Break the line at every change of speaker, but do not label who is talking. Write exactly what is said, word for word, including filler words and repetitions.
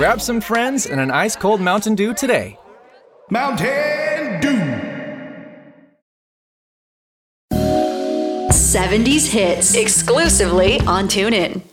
Grab some friends and an ice-cold Mountain Dew today.
Mountain Dew.
seventies hits exclusively on TuneIn.